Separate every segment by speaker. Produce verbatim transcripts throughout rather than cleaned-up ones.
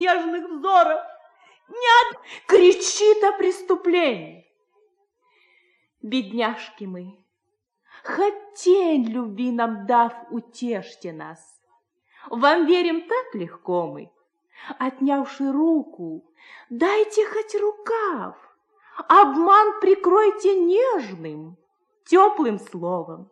Speaker 1: нежных взоров, не от... кричит о преступлении. Бедняжки мы, хоть тень любви нам дав, утешьте нас. Вам верим так легко мы, отнявши руку, дайте хоть рукав, обман прикройте нежным, теплым словом.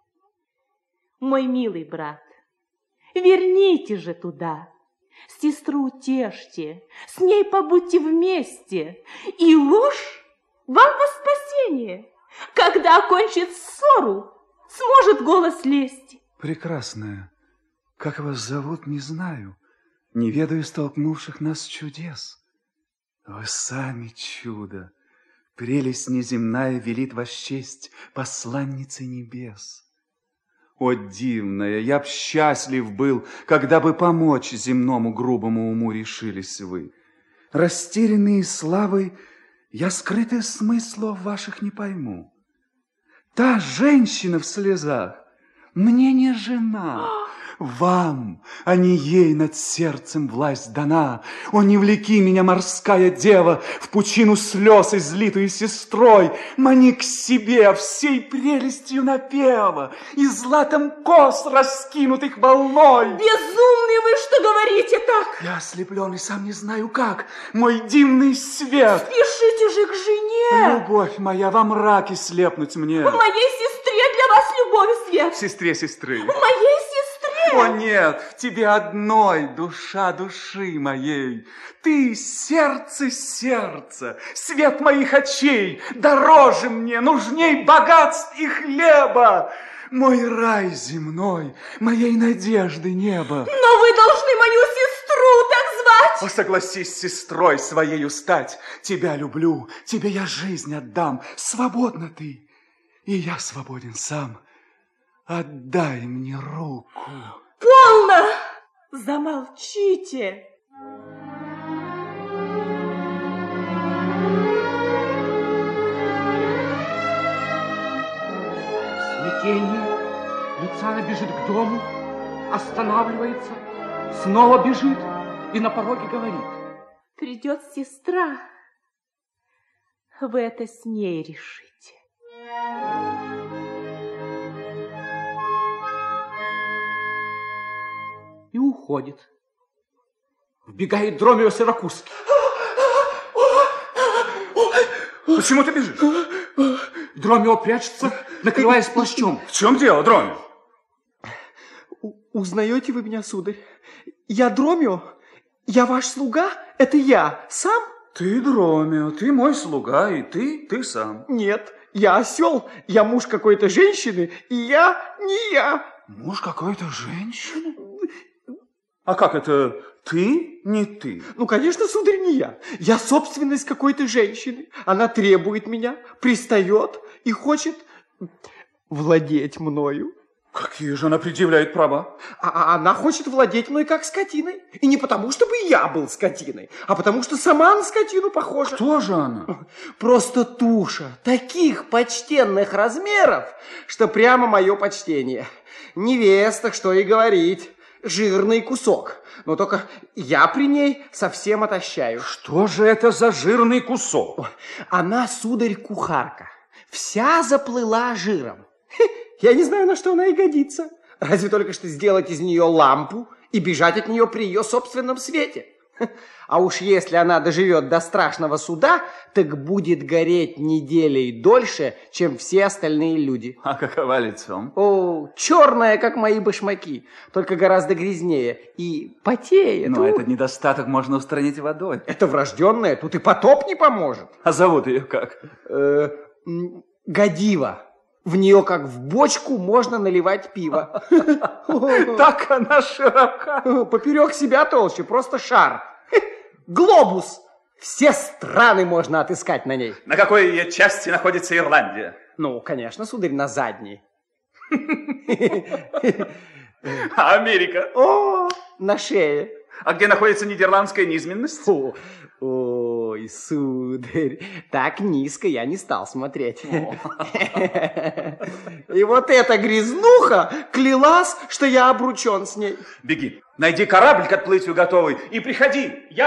Speaker 1: Мой милый брат, верните же туда, сестру утешьте, с ней побудьте вместе, и ложь вам во спасение. Когда окончит ссору, сможет голос лезть.
Speaker 2: Прекрасная, как вас зовут, не знаю, не ведаю столкнувших нас чудес. Вы сами чудо, прелесть неземная велит вас честь посланницей небес. О, дивная, я б счастлив был, когда бы помочь земному грубому уму решились вы. Растерянные славой, я скрытых смыслов ваших не пойму. Та женщина в слезах мне не жена. Вам, а не ей над сердцем власть дана. О, не влеки меня, морская дева, в пучину слез излитую сестрой. Мани к себе всей прелестью напева и златом кос, раскинутых волной.
Speaker 1: Безумный вы, что говорите так?
Speaker 2: Я ослеплен и сам не знаю как. Мой дивный свет.
Speaker 1: Спешите же к жене.
Speaker 2: Любовь моя, во мраке слепнуть мне.
Speaker 1: В моей сестре для вас любовь и свет.
Speaker 2: В сестре сестры.
Speaker 1: В моей сестре.
Speaker 2: О, нет, в тебе одной душа души моей. Ты сердце сердца, свет моих очей, дороже мне, нужней богатств и хлеба. Мой рай земной, моей надежды небо.
Speaker 1: Но вы должны мою сестру так звать.
Speaker 2: О, согласись с сестрой своею стать. Тебя люблю, тебе я жизнь отдам. Свободна ты, и я свободен сам. Отдай мне руку.
Speaker 1: Полно! Замолчите!
Speaker 3: Смятение. Люциана бежит к дому, останавливается, снова бежит и на пороге говорит.
Speaker 1: Придет сестра, вы это с ней решите.
Speaker 3: И уходит. Вбегает Дромио Сиракузский.
Speaker 2: Почему ты бежишь?
Speaker 3: Дромио прячется, накрываясь плащом.
Speaker 2: В чем дело, Дромио?
Speaker 4: Узнаете вы меня, сударь? Я Дромио? Я ваш слуга? Это я сам?
Speaker 2: Ты Дромио, ты мой слуга, и ты, ты сам.
Speaker 4: Нет, я осел, я муж какой-то женщины, и я не я.
Speaker 2: Муж какой-то женщины? А как это ты, не ты?
Speaker 4: Ну, конечно, сударь, не я. Я собственность какой-то женщины. Она требует меня, пристает и хочет владеть мною.
Speaker 2: Какие же она предъявляет права?
Speaker 4: А она хочет владеть мной как скотиной. И не потому, чтобы я был скотиной, а потому, что сама на скотину похожа.
Speaker 2: Кто же она?
Speaker 4: Просто туша таких почтенных размеров, что прямо мое почтение. Невеста, что и говорить. Жирный кусок. Но только я при ней совсем отощаю.
Speaker 2: Что же это за жирный кусок?
Speaker 4: Она, сударь, кухарка. Вся заплыла жиром. Я не знаю, на что она и годится. Разве только что сделать из нее лампу и бежать от нее при ее собственном свете. А уж если она доживет до страшного суда, так будет гореть неделей дольше, чем все остальные люди.
Speaker 2: А какова лицом?
Speaker 4: О, черная, как мои башмаки, только гораздо грязнее и потеет.
Speaker 2: Но этот недостаток можно устранить водой.
Speaker 4: Это врожденное, тут и потоп не поможет.
Speaker 2: А зовут ее как?
Speaker 4: Э, Годива. В нее, как в бочку, можно наливать пиво.
Speaker 2: Так она широка.
Speaker 4: Поперек себя толще, просто шар. Глобус. Все страны можно отыскать на ней.
Speaker 2: На какой ее части находится Ирландия?
Speaker 4: Ну, конечно, сударь, на задней.
Speaker 2: А Америка?
Speaker 4: О, на шее.
Speaker 2: А где находится нидерландская низменность?
Speaker 4: О, ой, сударь, так низко я не стал смотреть. И вот эта грязнуха клялась, что я обручен с ней.
Speaker 2: Беги, найди корабль к отплытию готовый и приходи. Я